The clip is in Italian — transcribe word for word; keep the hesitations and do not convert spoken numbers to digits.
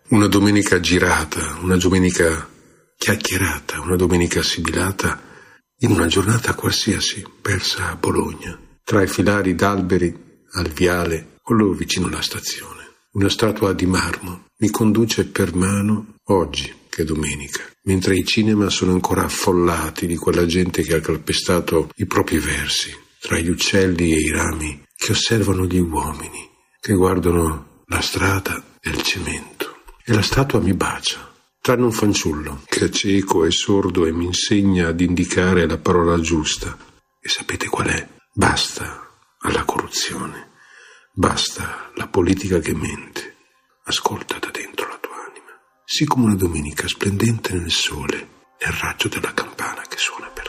Una domenica girata, una domenica chiacchierata, una domenica sibilata in una giornata qualsiasi, persa a Bologna, tra i filari d'alberi al viale o là vicino alla stazione. Una statua di marmo mi conduce per mano oggi, che è domenica, mentre i cinema sono ancora affollati di quella gente che ha calpestato i propri versi, tra gli uccelli e i rami che osservano gli uomini, che guardano la strada e il cemento. E la statua mi bacia, tranne un fanciullo che è cieco e sordo e mi insegna ad indicare la parola giusta. E sapete qual è? Basta alla corruzione, basta la politica che mente. Ascolta da dentro la tua anima, sì come una domenica splendente nel sole, nel raggio della campana che suona per